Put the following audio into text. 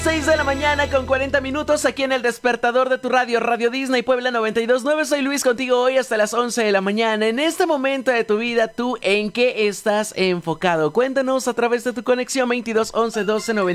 6 de la mañana con 40 minutos aquí en el despertador de tu radio, Radio Disney Puebla 92.9. Soy Luis contigo hoy hasta las 11 de la mañana. En este momento de tu vida, ¿tú en qué estás enfocado? Cuéntanos a través de tu conexión 22 11 12